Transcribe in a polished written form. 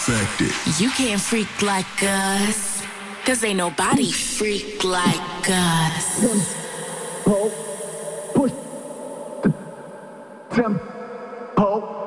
affected. You can't freak like us, 'cause ain't nobody freak like us. Tempo, push the tempo.